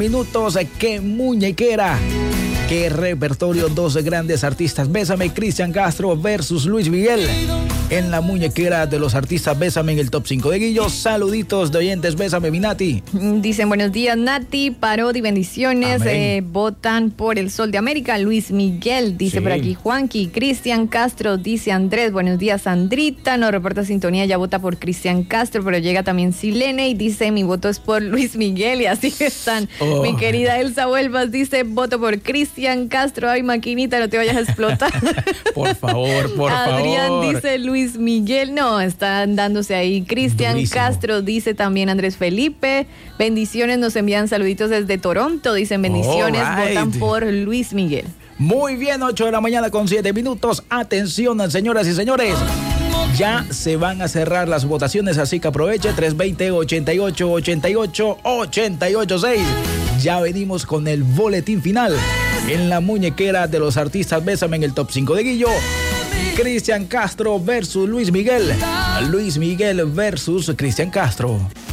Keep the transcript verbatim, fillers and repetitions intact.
Minutos, qué muñequera. Qué repertorio, dos grandes artistas. Bésame, Cristian Castro versus Luis Miguel. En la muñequera de los artistas, Bésame en el top cinco de Guillo. Saluditos de oyentes, Bésame, mi Nati. Dicen buenos días, Nati, Parodi, bendiciones. Eh, votan por el Sol de América, Luis Miguel, dice sí. Por aquí Juanqui. Cristian Castro, dice Andrés, buenos días, Sandrita. Nos reporta sintonía, ya vota por Cristian Castro, pero llega también Silene y dice, mi voto es por Luis Miguel. Y así están. Oh. Mi querida Elsa Huelvas dice, voto por Cristian Castro. Ay, maquinita, no te vayas a explotar. Por favor, por Adrián favor. Adrián dice Luis Miguel, no, están dándose ahí. Cristian Castro, dice también Andrés Felipe. Bendiciones, nos envían saluditos desde Toronto. Dicen bendiciones, right. Votan por Luis Miguel. Muy bien, ocho de la mañana con siete minutos. Atención, señoras y señores. Ya se van a cerrar las votaciones, así que aproveche. Tres veinte, ochenta y ocho, ochenta y ocho, ochenta y ocho, seis. Ya venimos con el boletín final en la muñequera de los artistas. Bésame en el top cinco de Guillo. Cristian Castro versus Luis Miguel. Luis Miguel versus Cristian Castro.